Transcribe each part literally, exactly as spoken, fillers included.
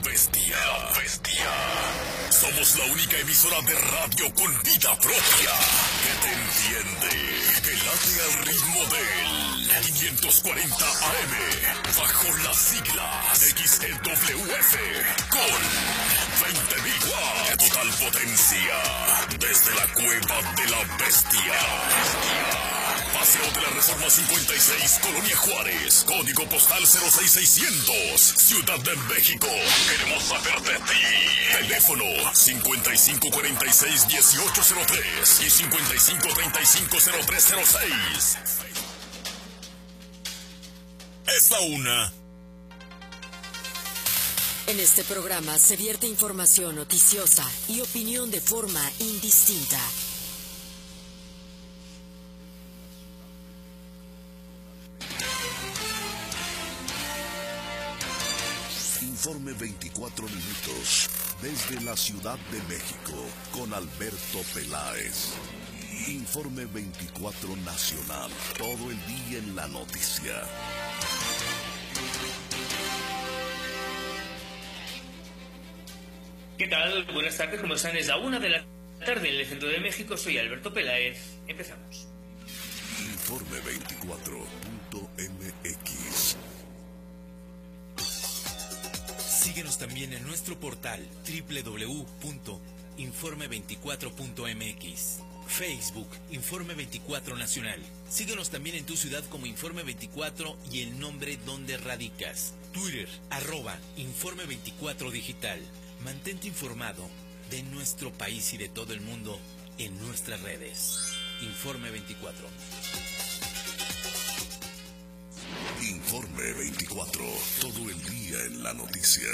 bestia. La bestia. Somos la única emisora de radio con vida propia que te entiende, que late al ritmo del quinientos cuarenta A M, bajo las siglas X E W F, con veinte mil watts de total potencia, desde la cueva de la bestia. Paseo de la Reforma cincuenta y seis, Colonia Juárez, código postal cero seis seiscientos, Ciudad de México. Queremos saber de ti. Teléfono cincuenta y cinco cuarenta y seis dieciocho cero tres y cincuenta y cinco treinta y cinco cero tres cero seis. Es la una. En este programa se vierte información noticiosa y opinión de forma indistinta. Informe veinticuatro minutos desde la Ciudad de México con Alberto Peláez. Informe veinticuatro Nacional, todo el día en la noticia. ¿Qué tal? Buenas tardes, ¿cómo están? Es la una de la tarde en el centro de México. Soy Alberto Peláez. Empezamos. Informe veinticuatro punto M X. Síguenos también en nuestro portal doble u doble u doble u punto informe veinticuatro punto M X. Facebook, Informe veinticuatro Nacional. Síguenos también en tu ciudad como Informe veinticuatro y el nombre donde radicas. Twitter, arroba Informe veinticuatro Digital. Mantente informado de nuestro país y de todo el mundo en nuestras redes. Informe veinticuatro. Informe veinticuatro, todo el día en la noticia.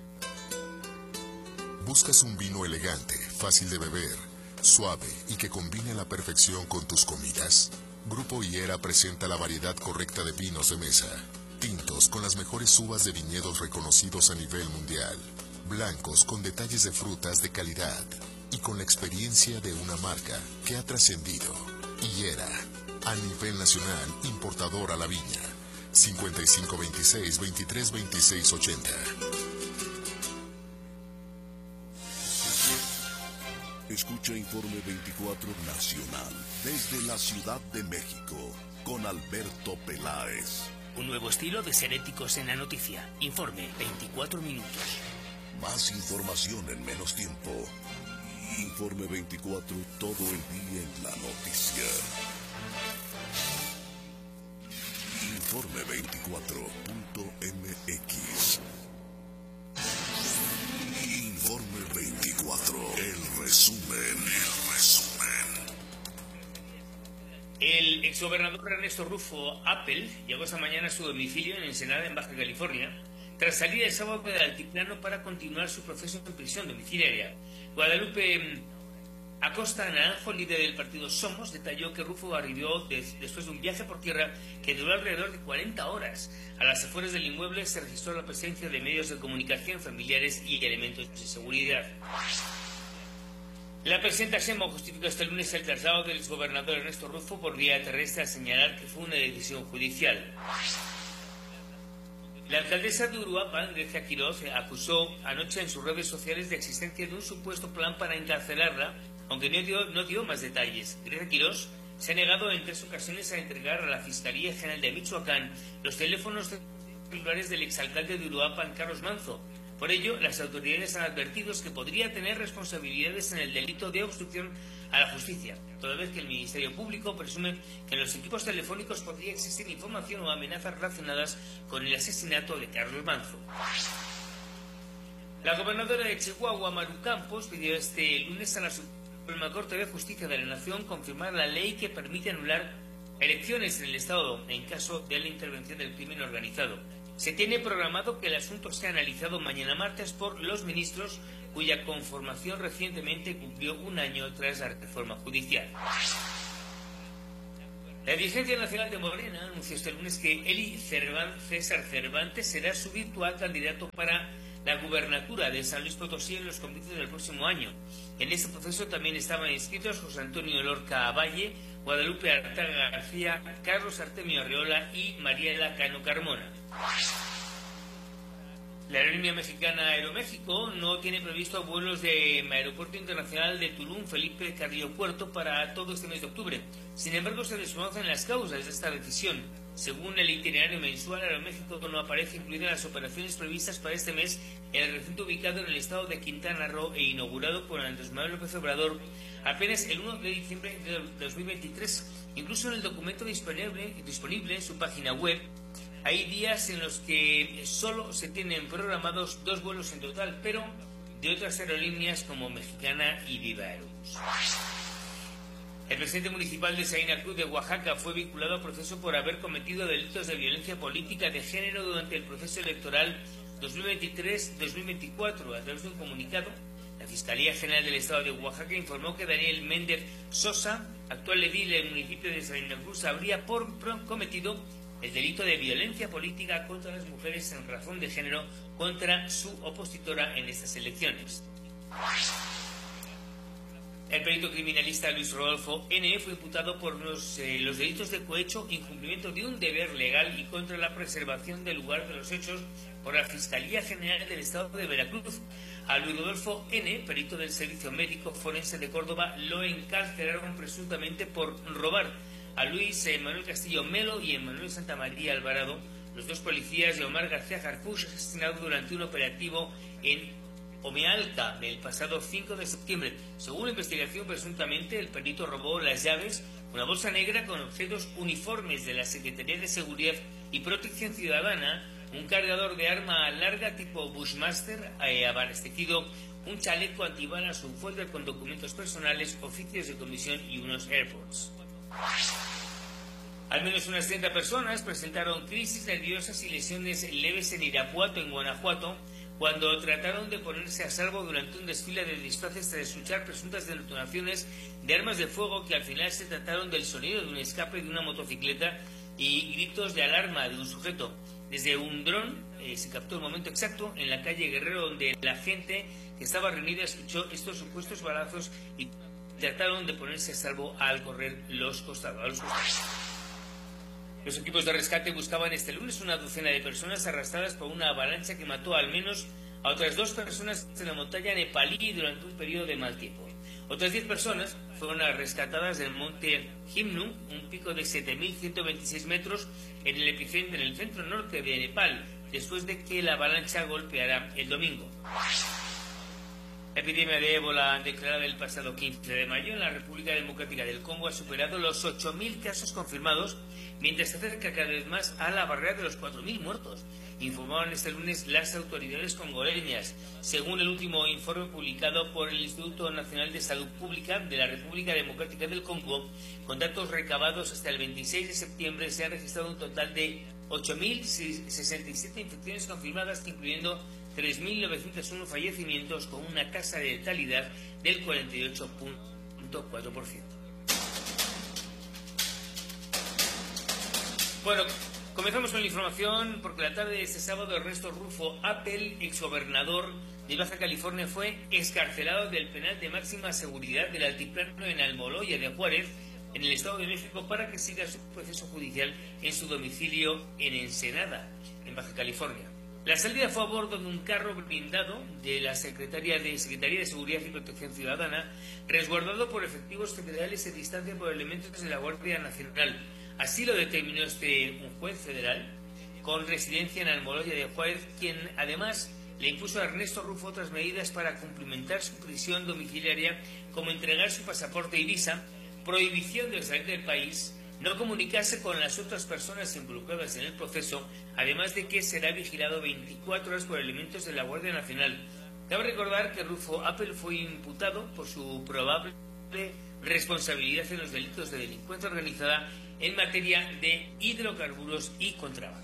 ¿Buscas un vino elegante, fácil de beber, suave y que combine a la perfección con tus comidas? Grupo Higuera presenta la variedad correcta de vinos de mesa. Tintos con las mejores uvas de viñedos reconocidos a nivel mundial. Blancos con detalles de frutas de calidad y con la experiencia de una marca que ha trascendido. Higuera, a nivel nacional, importador a la viña. cincuenta y cinco veintiséis veintitrés veintiséis ochenta. Escucha Informe veinticuatro Nacional desde la Ciudad de México con Alberto Peláez. Un nuevo estilo de ser éticos en la noticia. Informe veinticuatro minutos. Más información en menos tiempo. Informe veinticuatro, todo el día en la noticia. Informe veinticuatro punto M X. Informe veinticuatro, el resumen, el resumen. El exgobernador Ernesto Rufo Appel llegó esta mañana a su domicilio en Ensenada, en Baja California, tras salir el sábado del altiplano para continuar su proceso en prisión domiciliaria. Guadalupe Acosta Naranjo, líder del partido Somos, detalló que Rufo arribó des, después de un viaje por tierra que duró alrededor de cuarenta horas. A las afueras del inmueble se registró la presencia de medios de comunicación, familiares y elementos de seguridad. La presidenta Sheinbaum justificó este lunes el traslado del exgobernador Ernesto Rufo por vía terrestre, a señalar que fue una decisión judicial. La alcaldesa de Uruapan, Grecia Quiroz, acusó anoche en sus redes sociales de existencia de un supuesto plan para encarcelarla, aunque no dio, no dio más detalles. Grecia Quiroz se ha negado en tres ocasiones a entregar a la Fiscalía General de Michoacán los teléfonos celulares del exalcalde de Uruapan, Carlos Manzo. Por ello, las autoridades han advertido que podría tener responsabilidades en el delito de obstrucción a la justicia, toda vez que el Ministerio Público presume que en los equipos telefónicos podría existir información o amenazas relacionadas con el asesinato de Carlos Manzo. La gobernadora de Chihuahua, Maru Campos, pidió este lunes a la Suprema Corte de Justicia de la Nación confirmar la ley que permite anular elecciones en el Estado en caso de la intervención del crimen organizado. Se tiene programado que el asunto sea analizado mañana martes por los ministros, cuya conformación recientemente cumplió un año tras la reforma judicial. La dirigencia nacional de Morena anunció este lunes que Eli Cervantes, César Cervantes será su virtual candidato para la gubernatura de San Luis Potosí en los comicios del próximo año. En este proceso también estaban inscritos José Antonio Lorca Valle, Guadalupe Artaga García, Carlos Artemio Arreola y Mariela Cano Carmona. La aerolínea mexicana Aeroméxico no tiene previsto vuelos de Aeropuerto Internacional de Tulum Felipe Carrillo Puerto para todo este mes de octubre. Sin embargo, se desconocen las causas de esta decisión. Según el itinerario mensual, Aeroméxico no aparece incluida en las operaciones previstas para este mes en el recinto ubicado en el estado de Quintana Roo e inaugurado por Andrés Manuel López Obrador apenas el uno de diciembre de dos mil veintitrés. Incluso en el documento disponible, disponible en su página web, hay días en los que solo se tienen programados dos vuelos en total, pero de otras aerolíneas como Mexicana y Viva Aerobús. El presidente municipal de Salina Cruz de Oaxaca fue vinculado a proceso por haber cometido delitos de violencia política de género durante el proceso electoral dos mil veintitrés dos mil veinticuatro. A través de un comunicado, la Fiscalía General del Estado de Oaxaca informó que Daniel Méndez Sosa, actual edil del municipio de Salina Cruz, habría por cometido el delito de violencia política contra las mujeres en razón de género contra su opositora en estas elecciones. El perito criminalista Luis Rodolfo N. fue imputado por los, eh, los delitos de cohecho, incumplimiento de un deber legal y contra la preservación del lugar de los hechos por la Fiscalía General del Estado de Veracruz. A Luis Rodolfo N., perito del Servicio Médico Forense de Córdoba, lo encarcelaron presuntamente por robar. A Luis Manuel Castillo Melo y Emmanuel Santa María Alvarado, los dos policías de Omar García Harfuch, asesinados durante un operativo en Omealca el pasado cinco de septiembre. Según la investigación, presuntamente el perito robó las llaves, una bolsa negra con objetos uniformes de la Secretaría de Seguridad y Protección Ciudadana, un cargador de arma larga tipo Bushmaster eh, abastecido, un chaleco antibalas, un folder con documentos personales, oficios de comisión y unos AirPods. Al menos unas treinta personas presentaron crisis nerviosas y lesiones leves en Irapuato, en Guanajuato, cuando trataron de ponerse a salvo durante un desfile de disfraces tras escuchar presuntas detonaciones de armas de fuego que al final se trataron del sonido de un escape de una motocicleta y gritos de alarma de un sujeto. Desde un dron eh, se captó el momento exacto en la calle Guerrero, donde la gente que estaba reunida escuchó estos supuestos balazos y trataron de ponerse a salvo al correr los costados. Los equipos de rescate buscaban este lunes una docena de personas arrastradas por una avalancha que mató al menos a otras dos personas en la montaña nepalí durante un periodo de mal tiempo. Otras diez personas fueron rescatadas del monte Himnu, un pico de siete mil ciento veintiséis metros en el epicentro, en el centro norte de Nepal, después de que la avalancha golpeara el domingo. La epidemia de ébola declarada el pasado quince de mayo en la República Democrática del Congo ha superado los ocho mil casos confirmados, mientras se acerca cada vez más a la barrera de los cuatro mil muertos, informaron este lunes las autoridades congoleñas. Según el último informe publicado por el Instituto Nacional de Salud Pública de la República Democrática del Congo, con datos recabados hasta el veintiséis de septiembre, se han registrado un total de ocho mil sesenta y siete infecciones confirmadas, incluyendo tres mil novecientos uno fallecimientos, con una tasa de letalidad del cuarenta y ocho punto cuatro por ciento. Bueno, comenzamos con la información porque la tarde de este sábado Ernesto Rufo Appel, exgobernador de Baja California, fue excarcelado del penal de máxima seguridad del Altiplano en Almoloya de Juárez, en el Estado de México, para que siga su proceso judicial en su domicilio en Ensenada, en Baja California. La salida fue a bordo de un carro blindado de la Secretaría de, Secretaría de Seguridad y Protección Ciudadana, resguardado por efectivos federales en distancia por elementos de la Guardia Nacional. Así lo determinó este un juez federal con residencia en Almoloya de Juárez, quien además le impuso a Ernesto Rufo otras medidas para cumplimentar su prisión domiciliaria, como entregar su pasaporte y visa, prohibición de salir del país, no comunicarse con las otras personas involucradas en el proceso, además de que será vigilado veinticuatro horas por elementos de la Guardia Nacional. Cabe recordar que Rufo Appel fue imputado por su probable responsabilidad en los delitos de delincuencia organizada en materia de hidrocarburos y contrabando.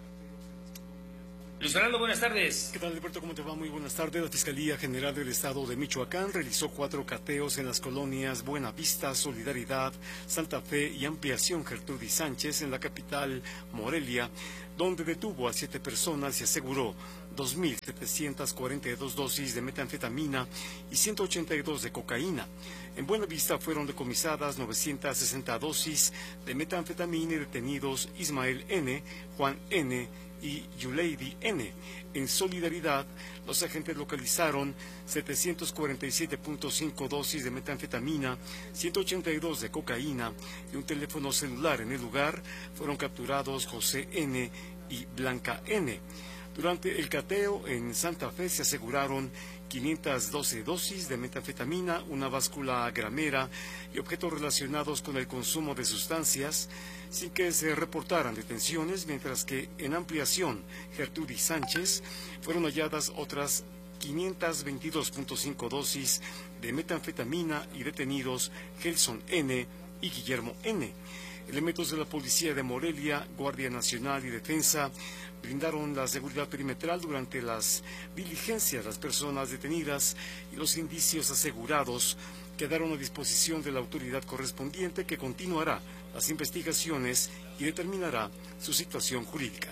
Luis Fernando, buenas tardes. ¿Qué tal, Alberto? ¿Cómo te va? Muy buenas tardes. La Fiscalía General del Estado de Michoacán realizó cuatro cateos en las colonias Buenavista, Solidaridad, Santa Fe y Ampliación Gertrudis Sánchez en la capital Morelia, donde detuvo a siete personas y aseguró dos mil setecientas cuarenta y dos dosis de metanfetamina y ciento ochenta y dos de cocaína. En Buenavista fueron decomisadas novecientas sesenta dosis de metanfetamina y detenidos Ismael N., Juan N. y Yuleidi N. En Solidaridad, los agentes localizaron setecientas cuarenta y siete punto cinco dosis de metanfetamina, ciento ochenta y dos de cocaína y un teléfono celular. En el lugar fueron capturados José N. y Blanca N. Durante el cateo en Santa Fe se aseguraron quinientas doce dosis de metanfetamina, una báscula gramera y objetos relacionados con el consumo de sustancias, sin que se reportaran detenciones, mientras que en Ampliación, Gertrudis Sánchez, fueron halladas otras quinientas veintidós punto cinco dosis de metanfetamina y detenidos Gelson N. y Guillermo N. Elementos de la Policía de Morelia, Guardia Nacional y Defensa brindaron la seguridad perimetral durante las diligencias. Las personas detenidas y los indicios asegurados quedaron a disposición de la autoridad correspondiente, que continuará las investigaciones y determinará su situación jurídica.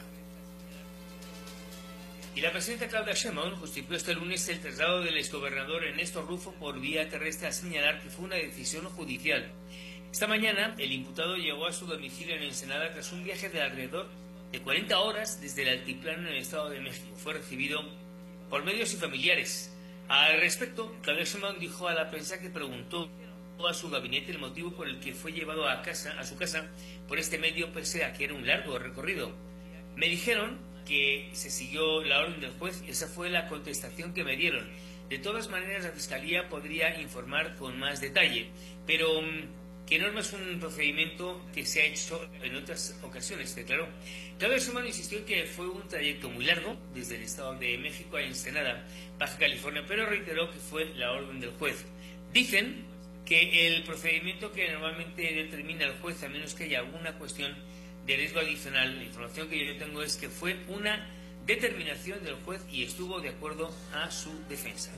Y la presidenta Claudia Sheinbaum justificó este lunes el traslado del exgobernador Ernesto Rufo por vía terrestre, a señalar que fue una decisión judicial. Esta mañana, el imputado llegó a su domicilio en Ensenada tras un viaje de alrededor de cuarenta horas desde el altiplano en el Estado de México. Fue recibido por medios y familiares. Al respecto, Claudia Sheinbaum dijo a la prensa que preguntó a su gabinete el motivo por el que fue llevado a casa, a su casa por este medio, pese a que era un largo recorrido. Me dijeron que se siguió la orden del juez y esa fue la contestación que me dieron. De todas maneras, la Fiscalía podría informar con más detalle, pero que no es un procedimiento que se ha hecho en otras ocasiones, declaró. Claudia Sheinbaum insistió que fue un trayecto muy largo desde el Estado de México a Ensenada, Baja California, pero reiteró que fue la orden del juez. Dicen que el procedimiento que normalmente determina el juez, a menos que haya alguna cuestión de riesgo adicional, la información que yo tengo es que fue una determinación del juez y estuvo de acuerdo a su defensa.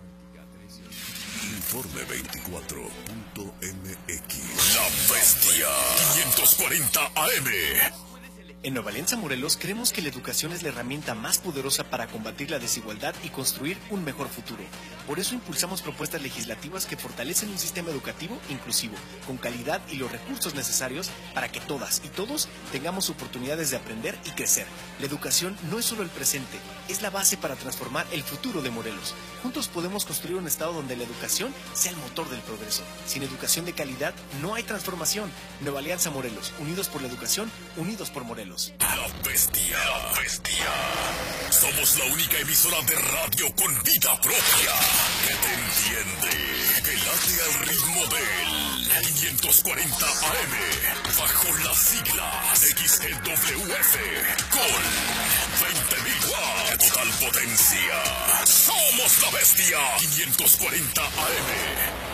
Informe veinticuatro punto M X. La Bestia quinientos cuarenta A M. En Nueva Alianza Morelos creemos que la educación es la herramienta más poderosa para combatir la desigualdad y construir un mejor futuro. Por eso impulsamos propuestas legislativas que fortalecen un sistema educativo inclusivo, con calidad y los recursos necesarios para que todas y todos tengamos oportunidades de aprender y crecer. La educación no es solo el presente, es la base para transformar el futuro de Morelos. Juntos podemos construir un estado donde la educación sea el motor del progreso. Sin educación de calidad no hay transformación. Nueva Alianza Morelos, unidos por la educación, unidos por Morelos. La Bestia, la Bestia. Somos la única emisora de radio con vida propia que te entiende, que late al ritmo del quinientos cuarenta A M, bajo las siglas X G W F, con veinte mil watts, total potencia. Somos la Bestia, quinientos cuarenta A M.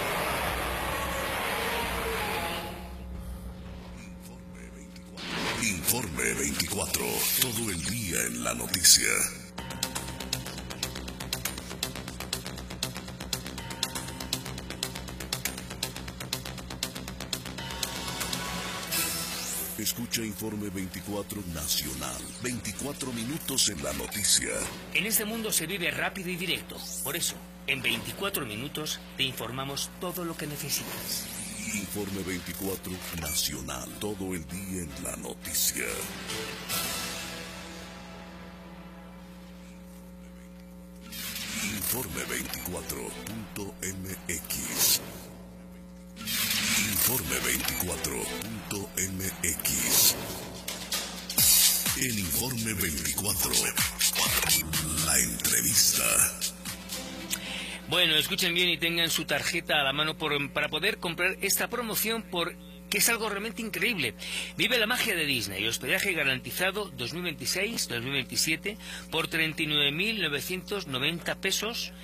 Informe veinticuatro, todo el día en la noticia. Escucha Informe veinticuatro Nacional, veinticuatro minutos en la noticia. En este mundo se vive rápido y directo, por eso, en veinticuatro minutos te informamos todo lo que necesitas. Informe veinticuatro Nacional, todo el día en la noticia. Informe veinticuatro punto M X. Informe veinticuatro punto M X. El Informe veinticuatro. La entrevista. Bueno, escuchen bien y tengan su tarjeta a la mano por, para poder comprar esta promoción, porque es algo realmente increíble. Vive la magia de Disney, hospedaje garantizado dos mil veintiséis dos mil veintisiete por treinta y nueve mil novecientos noventa pesos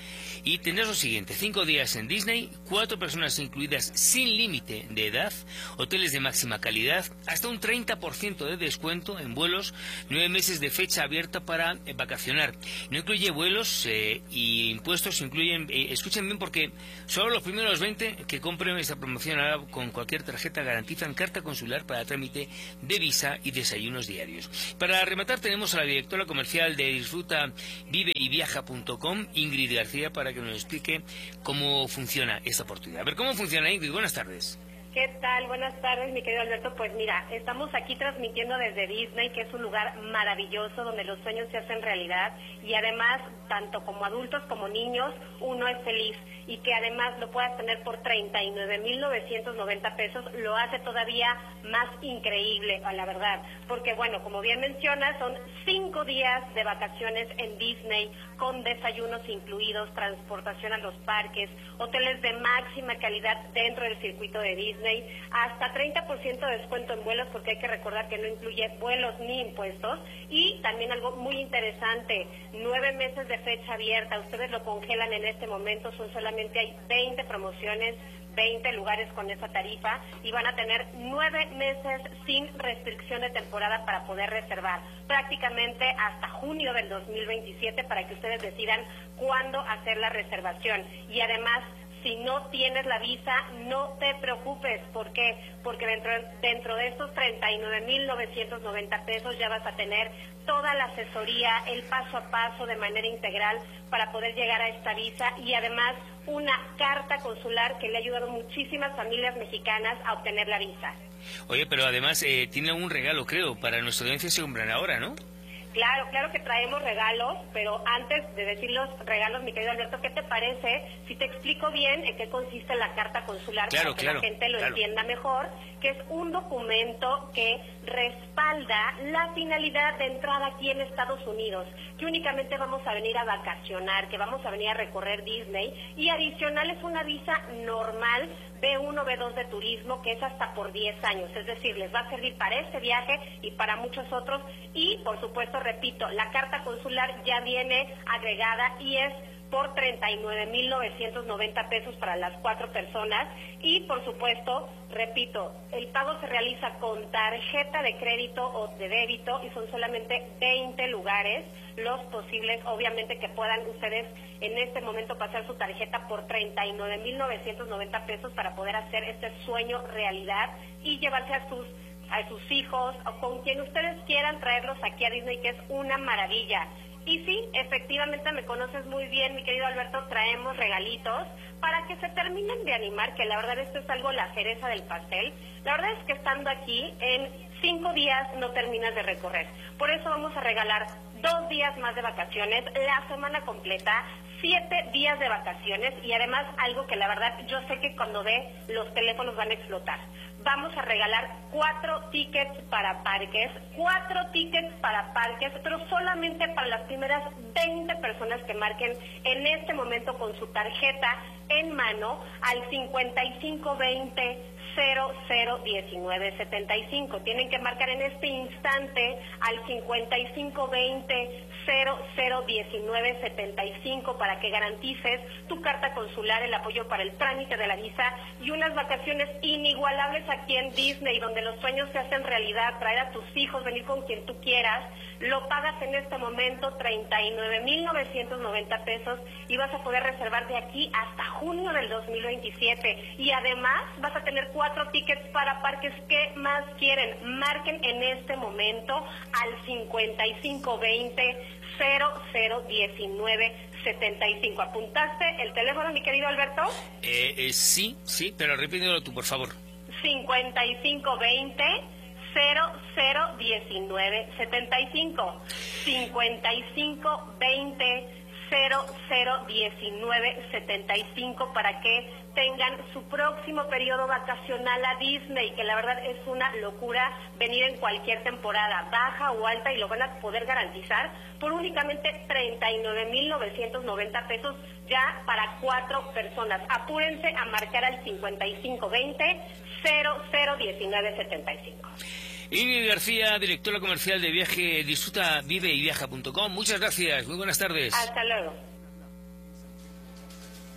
y tendrás lo siguiente: cinco días en Disney, cuatro personas incluidas sin límite de edad, hoteles de máxima calidad, hasta un treinta por ciento de descuento en vuelos, nueve meses de fecha abierta para eh, vacacionar. No incluye vuelos eh, y impuestos, incluyen, eh, escuchen bien porque solo los primeros veinte que compren esta promoción ahora con cualquier tarjeta garantizan carta consular para trámite de visa y desayunos diarios. Para rematar tenemos a la directora comercial de Disfruta Vive y Viaja punto com, Ingrid García, para que nos explique cómo funciona esta oportunidad. A ver, ¿cómo funciona, Ingrid? Buenas tardes. ¿Qué tal? Buenas tardes, mi querido Alberto. Pues mira, estamos aquí transmitiendo desde Disney, que es un lugar maravilloso donde los sueños se hacen realidad y además, tanto como adultos como niños, uno es feliz, y que además lo puedas tener por treinta y nueve mil novecientos noventa pesos, lo hace todavía más increíble, a la verdad, porque bueno, como bien mencionas, son cinco días de vacaciones en Disney, con desayunos incluidos, transportación a los parques, hoteles de máxima calidad dentro del circuito de Disney, hasta treinta por ciento de descuento en vuelos, porque hay que recordar que no incluye vuelos ni impuestos, y también algo muy interesante, nueve meses de fecha abierta, ustedes lo congelan en este momento, son solamente hay veinte promociones, veinte lugares con esa tarifa, y van a tener nueve meses sin restricción de temporada para poder reservar, prácticamente hasta junio del dos mil veintisiete, para que ustedes decidan cuándo hacer la reservación. Y además, si no tienes la visa, no te preocupes. ¿Por qué? Porque dentro, dentro de estos treinta y nueve mil novecientos noventa pesos ya vas a tener toda la asesoría, el paso a paso de manera integral para poder llegar a esta visa, y además una carta consular que le ha ayudado a muchísimas familias mexicanas a obtener la visa. Oye, pero además eh, tiene un regalo, creo, para nuestra audiencia se compran ahora, ¿no? Claro, claro que traemos regalos, pero antes de decir los regalos, mi querido Alberto, ¿qué te parece si te explico bien en qué consiste la carta consular, claro, para que claro, la gente lo claro. entienda mejor? Que es un documento que respalda la finalidad de entrada aquí en Estados Unidos, que únicamente vamos a venir a vacacionar, que vamos a venir a recorrer Disney, y adicional es una visa normal B uno, B dos de turismo, que es hasta por diez años, es decir, les va a servir para este viaje y para muchos otros, y por supuesto, repito, la carta consular ya viene agregada y es por treinta y nueve mil novecientos noventa pesos para las cuatro personas, y por supuesto, repito, el pago se realiza con tarjeta de crédito o de débito, y son solamente veinte lugares los posibles, obviamente, que puedan ustedes en este momento pasar su tarjeta por treinta y nueve mil novecientos noventa pesos para poder hacer este sueño realidad y llevarse a sus a sus hijos o con quien ustedes quieran, traerlos aquí a Disney, que es una maravilla. Y sí, efectivamente me conoces muy bien, mi querido Alberto, traemos regalitos para que se terminen de animar, que la verdad esto es algo la cereza del pastel. La verdad es que estando aquí, en cinco días no terminas de recorrer. Por eso vamos a regalar dos días más de vacaciones, la semana completa, siete días de vacaciones, y además algo que la verdad yo sé que cuando ve los teléfonos van a explotar. Vamos a regalar cuatro tickets para parques, cuatro tickets para parques, pero solamente para las primeras veinte personas que marquen en este momento con su tarjeta en mano al cincuenta y cinco veinte cero cero diecinueve setenta y cinco. Tienen que marcar en este instante al cincuenta y cinco veinte cero cero diecinueve setenta y cinco para que garantices tu carta consular, el apoyo para el trámite de la visa y unas vacaciones inigualables aquí en Disney, donde los sueños se hacen realidad, traer a tus hijos, venir con quien tú quieras. Lo pagas en este momento treinta y nueve mil novecientos noventa pesos y vas a poder reservar de aquí hasta junio del dos mil veintisiete, y además vas a tener cuatro tickets para parques. ¿Qué más quieren? Marquen en este momento al cincuenta y cinco veinte cero cero diecinueve setenta y cinco. ¿Apuntaste el teléfono, mi querido Alberto? Eh, eh, sí, sí, pero repítelo tú, por favor. cincuenta y cinco veinte cero cero diecinueve setenta y cinco. cincuenta y cinco veinte cero cero diecinueve setenta y cinco para que tengan su próximo periodo vacacional a Disney, que la verdad es una locura venir en cualquier temporada, baja o alta, y lo van a poder garantizar por únicamente treinta y nueve mil novecientos noventa pesos ya para cuatro personas. Apúrense a marcar al cincuenta y cinco veinte cero cero diecinueve setenta y cinco. Ingrid García, directora comercial de viaje Disfruta Vive y Viaja punto com. Muchas gracias, muy buenas tardes. Hasta luego.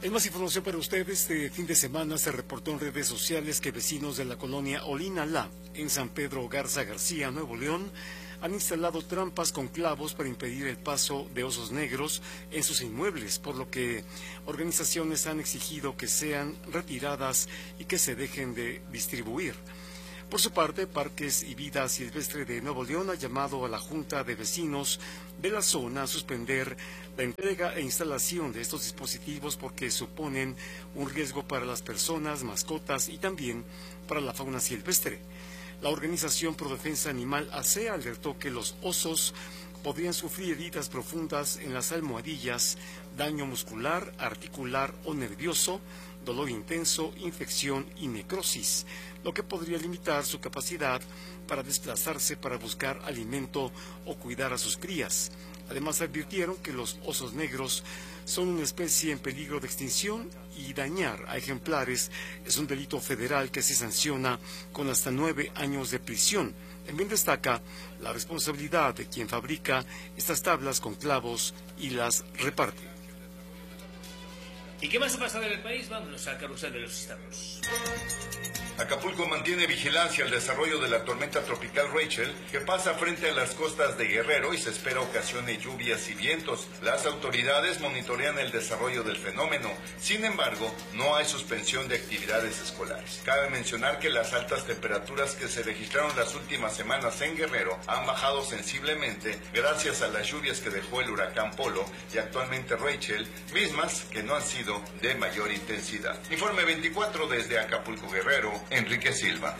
En más información para ustedes, este fin de semana se reportó en redes sociales que vecinos de la colonia Olinalá, en San Pedro Garza García, Nuevo León, han instalado trampas con clavos para impedir el paso de osos negros en sus inmuebles, por lo que organizaciones han exigido que sean retiradas y que se dejen de distribuir. Por su parte, Parques y Vida Silvestre de Nuevo León ha llamado a la Junta de Vecinos de la zona a suspender la entrega e instalación de estos dispositivos porque suponen un riesgo para las personas, mascotas y también para la fauna silvestre. La Organización Pro Defensa Animal A C E alertó que los osos podrían sufrir heridas profundas en las almohadillas, daño muscular, articular o nervioso, dolor intenso, infección y necrosis, lo que podría limitar su capacidad para desplazarse para buscar alimento o cuidar a sus crías. Además, advirtieron que los osos negros son una especie en peligro de extinción y dañar a ejemplares es un delito federal que se sanciona con hasta nueve años de prisión. También destaca la responsabilidad de quien fabrica estas tablas con clavos y las reparte. ¿Y qué más ha pasado en el país? Vámonos al carrusel de los estados. Acapulco mantiene vigilancia al desarrollo de la tormenta tropical Rachel, que pasa frente a las costas de Guerrero y se espera ocasione lluvias y vientos. Las autoridades monitorean el desarrollo del fenómeno. Sin embargo, no hay suspensión de actividades escolares. Cabe mencionar que las altas temperaturas que se registraron las últimas semanas en Guerrero han bajado sensiblemente gracias a las lluvias que dejó el huracán Polo y actualmente Rachel, mismas que no han sido de mayor intensidad. Informe veinticuatro desde Acapulco, Guerrero, Enrique Silva.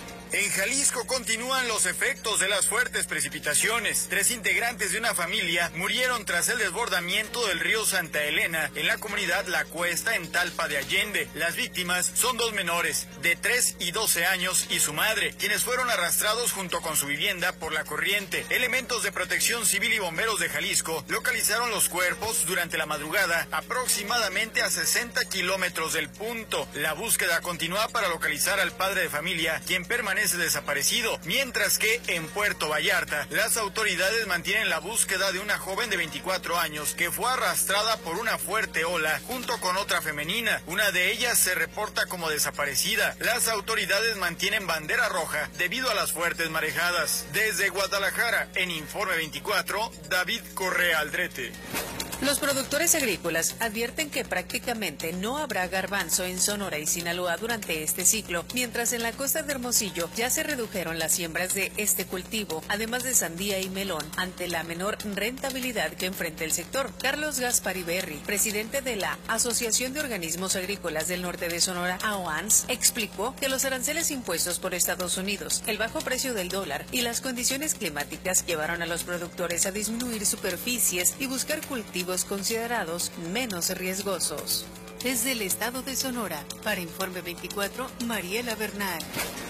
En Jalisco continúan los efectos de las fuertes precipitaciones. Tres integrantes de una familia murieron tras el desbordamiento del río Santa Elena en la comunidad La Cuesta en Talpa de Allende. Las víctimas son dos menores, de tres y doce años, y su madre, quienes fueron arrastrados junto con su vivienda por la corriente. Elementos de Protección Civil y bomberos de Jalisco localizaron los cuerpos durante la madrugada, aproximadamente a sesenta kilómetros del punto. La búsqueda continúa para localizar al padre de familia, quien permanece desaparecido, mientras que en Puerto Vallarta las autoridades mantienen la búsqueda de una joven de veinticuatro años que fue arrastrada por una fuerte ola junto con otra femenina. Una de ellas se reporta como desaparecida. Las autoridades mantienen bandera roja debido a las fuertes marejadas. Desde Guadalajara, en Informe veinticuatro, David Correa Aldrete. Los productores agrícolas advierten que prácticamente no habrá garbanzo en Sonora y Sinaloa durante este ciclo, mientras en la costa de Hermosillo ya se redujeron las siembras de este cultivo, además de sandía y melón, ante la menor rentabilidad que enfrenta el sector. Carlos Gaspari Berry, presidente de la Asociación de Organismos Agrícolas del Norte de Sonora, A O A N S, explicó que los aranceles impuestos por Estados Unidos, el bajo precio del dólar y las condiciones climáticas llevaron a los productores a disminuir superficies y buscar cultivos considerados menos riesgosos. Desde el estado de Sonora, para Informe veinticuatro, Mariela Bernal.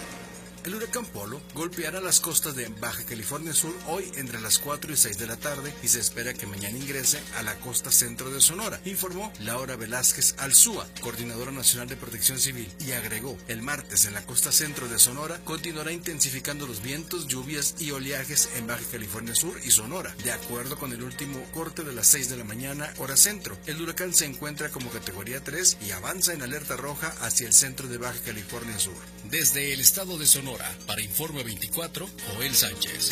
El huracán Polo golpeará las costas de Baja California Sur hoy entre las cuatro y seis de la tarde y se espera que mañana ingrese a la costa centro de Sonora, informó Laura Velázquez Alzúa, coordinadora nacional de Protección Civil, y agregó, el martes en la costa centro de Sonora continuará intensificando los vientos, lluvias y oleajes en Baja California Sur y Sonora. De acuerdo con el último corte de las seis de la mañana, hora centro, el huracán se encuentra como categoría tres y avanza en alerta roja hacia el centro de Baja California Sur. Desde el estado de Sonora, para Informe veinticuatro, Joel Sánchez.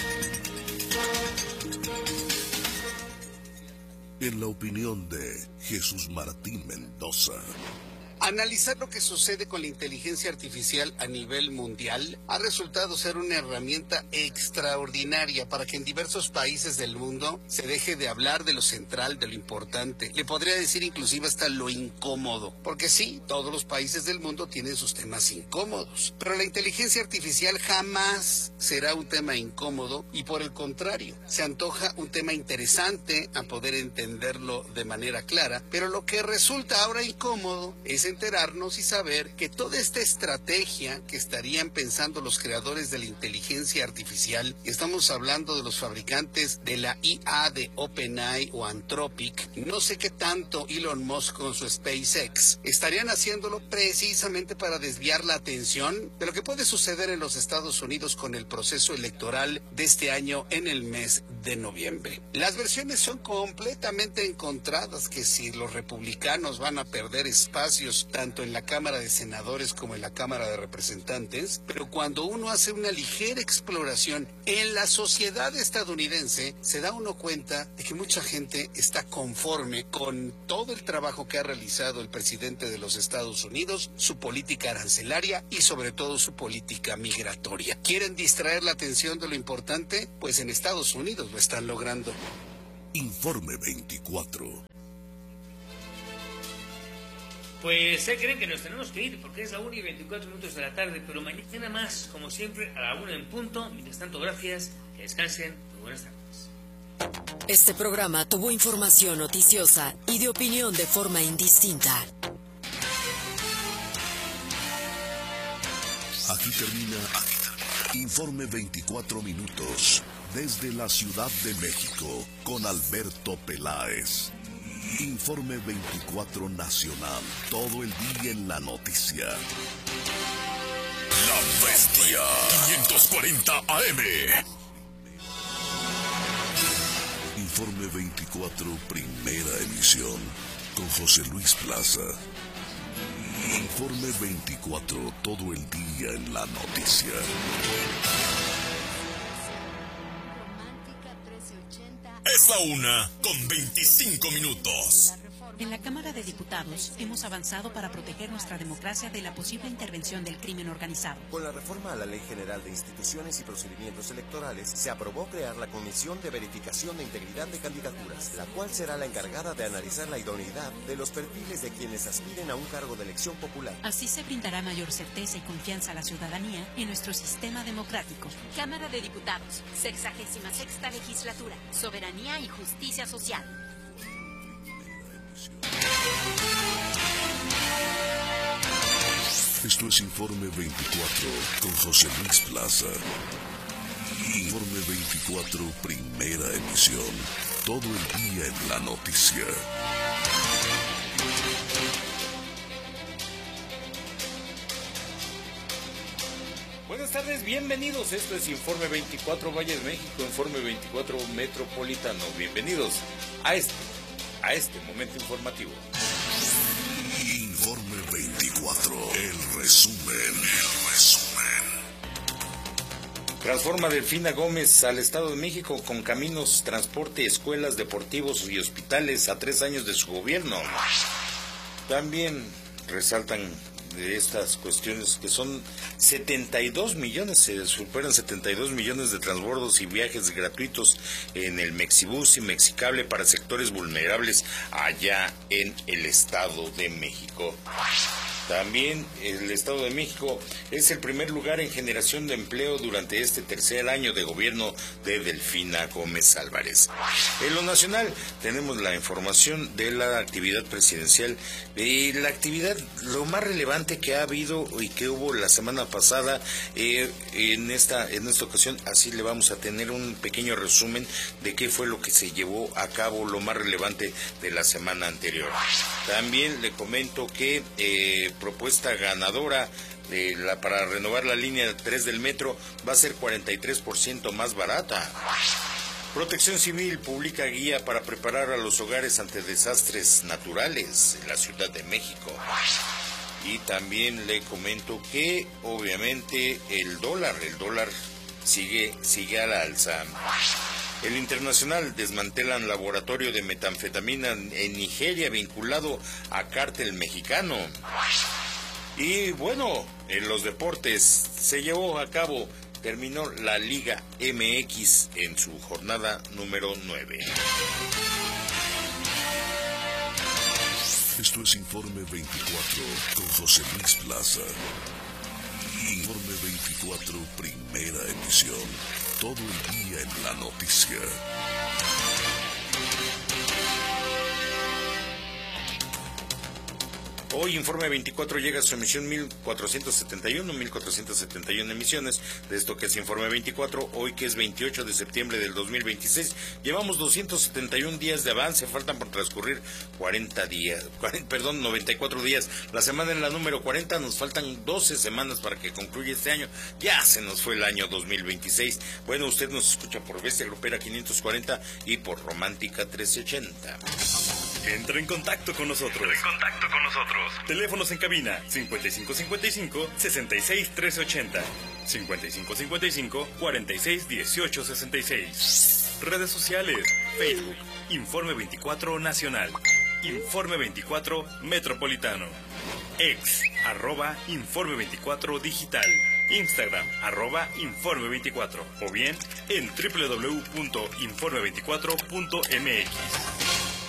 En la opinión de Jesús Martín Mendoza. Analizar lo que sucede con la inteligencia artificial a nivel mundial ha resultado ser una herramienta extraordinaria para que en diversos países del mundo se deje de hablar de lo central, de lo importante. Le podría decir inclusive hasta lo incómodo, porque sí, todos los países del mundo tienen sus temas incómodos, pero la inteligencia artificial jamás será un tema incómodo y por el contrario, se antoja un tema interesante a poder entenderlo de manera clara, pero lo que resulta ahora incómodo es enterarnos y saber que toda esta estrategia que estarían pensando los creadores de la inteligencia artificial, y estamos hablando de los fabricantes de la I A de OpenAI o Anthropic, no sé qué tanto Elon Musk con su SpaceX, estarían haciéndolo precisamente para desviar la atención de lo que puede suceder en los Estados Unidos con el proceso electoral de este año en el mes de noviembre. Las versiones son completamente encontradas, que si los republicanos van a perder espacios tanto en la Cámara de Senadores como en la Cámara de Representantes, pero cuando uno hace una ligera exploración en la sociedad estadounidense, se da uno cuenta de que mucha gente está conforme con todo el trabajo que ha realizado el presidente de los Estados Unidos, su política arancelaria y sobre todo su política migratoria. ¿Quieren distraer la atención de lo importante? Pues en Estados Unidos lo están logrando. Informe veinticuatro. Pues se creen que nos tenemos que ir porque es la una y veinticuatro minutos de la tarde, pero mañana más, como siempre, a la una en punto. Mientras tanto, gracias, que descansen, muy buenas tardes. Este programa tuvo información noticiosa y de opinión de forma indistinta. Aquí termina Informe veinticuatro minutos desde la Ciudad de México con Alberto Peláez. Informe veinticuatro Nacional, todo el día en la noticia. La Bestia quinientos cuarenta A M. Informe veinticuatro, primera emisión, con José Luis Plaza. Informe veinticuatro, todo el día en la noticia. Es la una con veinticinco minutos. En la Cámara de Diputados hemos avanzado para proteger nuestra democracia de la posible intervención del crimen organizado. Con la reforma a la Ley General de Instituciones y Procedimientos Electorales, se aprobó crear la Comisión de Verificación de Integridad de Candidaturas, la cual será la encargada de analizar la idoneidad de los perfiles de quienes aspiren a un cargo de elección popular. Así se brindará mayor certeza y confianza a la ciudadanía en nuestro sistema democrático. Cámara de Diputados, sexagésima sexta legislatura, soberanía y justicia social. Esto es Informe veinticuatro con José Luis Plaza. Informe veinticuatro, primera emisión. Todo el día en la noticia. Buenas tardes, bienvenidos. Esto es Informe veinticuatro Valle de México, Informe veinticuatro Metropolitano. Bienvenidos a este, a este momento informativo. Informe veinticuatro, el resumen, el resumen. Transforma Delfina Gómez al Estado de México con caminos, transporte, escuelas, deportivos y hospitales a tres años de su gobierno. También resaltan de estas cuestiones que son setenta y dos millones, se superan setenta y dos millones de transbordos y viajes gratuitos en el Mexibus y Mexicable para sectores vulnerables allá en el Estado de México. También el Estado de México es el primer lugar en generación de empleo durante este tercer año de gobierno de Delfina Gómez Álvarez. En lo nacional tenemos la información de la actividad presidencial, de la actividad, lo más relevante que ha habido y que hubo la semana pasada. Eh, en esta en esta ocasión así le vamos a tener un pequeño resumen de qué fue lo que se llevó a cabo, lo más relevante de la semana anterior. También le comento que eh, propuesta ganadora de la, para renovar la línea tres del metro va a ser cuarenta y tres por ciento más barata. Protección Civil publica guía para preparar a los hogares ante desastres naturales en la Ciudad de México. Y también le comento que obviamente el dólar, el dólar sigue, sigue a la alza. El Internacional desmantelan laboratorio de metanfetamina en Nigeria vinculado a cártel mexicano. Y bueno, en los deportes se llevó a cabo, terminó la Liga M X en su jornada número nueve. Esto es Informe veinticuatro con José Luis Plaza. Informe veinticuatro, primera emisión. Todo el día en la noticia. Hoy Informe veinticuatro llega a su emisión mil cuatrocientos setenta y uno, mil cuatrocientos setenta y uno emisiones de esto que es Informe veinticuatro, hoy que es veintiocho de septiembre del dos mil veintiséis. Llevamos doscientos setenta y un días de avance, faltan por transcurrir cuarenta días, cuarenta, perdón, noventa y cuatro días. La semana en la número cuarenta, nos faltan doce semanas para que concluya este año. Ya se nos fue el año dos mil veintiséis. Bueno, usted nos escucha por Bestia Grupera quinientos cuarenta y por Romántica trece ochenta. Entra en contacto con nosotros. Entra en contacto con nosotros. Teléfonos en cabina cincuenta y cinco cincuenta y cinco, sesenta y seis trece ochenta, cincuenta y cinco cincuenta y cinco, cuarenta y seis dieciocho sesenta y seis. Redes sociales: Facebook, Informe veinticuatro Nacional, Informe veinticuatro Metropolitano, Ex, arroba Informe veinticuatro Digital, Instagram, arroba Informe veinticuatro, o bien en doble u doble u doble u punto informe veinticuatro punto m x.